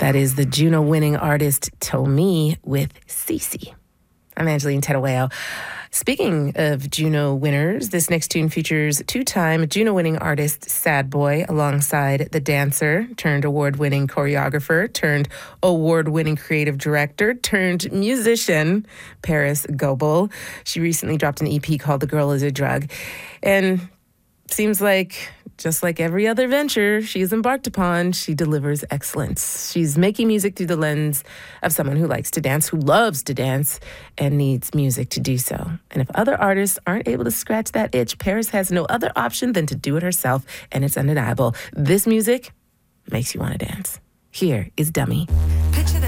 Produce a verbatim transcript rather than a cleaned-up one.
That is the Juno-winning artist Tomie with Cece. I'm Angeline Terueo. Speaking of Juno winners, this next tune features two-time Juno-winning artist Sad Boy alongside the dancer turned award-winning choreographer turned award-winning creative director turned musician Parris Goebel. She recently dropped an E P called The Girl Is a Drug. And seems like, just like every other venture she's embarked upon, she delivers excellence. She's making music through the lens of someone who likes to dance, who loves to dance, and needs music to do so. And if other artists aren't able to scratch that itch, Parris has no other option than to do it herself, and it's undeniable. This music makes you want to dance. Here is Dummy. Picture